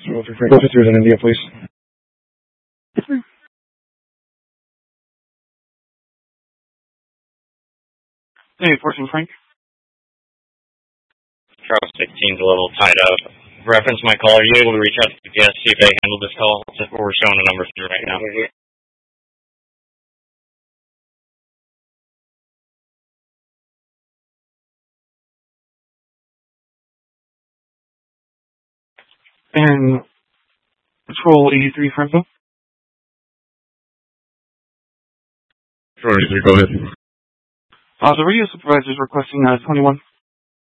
Frank. 450 is in India, please. Hey, 14 Frank. Charles 16's a little tied up. Reference my call. Are you able to reach out to the guest, see if they handled this call? We're showing a number through right now. And Patrol 83 Franco. Patrol 83, go ahead. The radio supervisor is requesting 21.